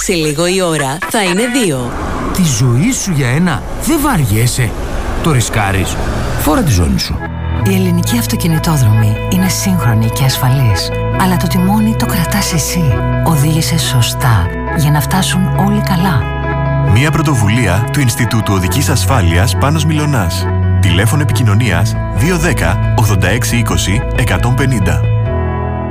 Σε λίγο η ώρα θα είναι 2. Τη ζωή σου για ένα δεν βαριέσαι. Το ρισκάρεις. Φόρα τη ζώνη σου. Η ελληνική αυτοκινητόδρομη είναι σύγχρονη και ασφαλής. Αλλά το τιμόνι το κρατάς εσύ. Οδήγησε σωστά για να φτάσουν όλοι καλά. Μια πρωτοβουλία του Ινστιτούτου Οδικής Ασφάλειας Πάνος Μιλωνάς. Τηλέφωνο επικοινωνίας 210 86 20 150.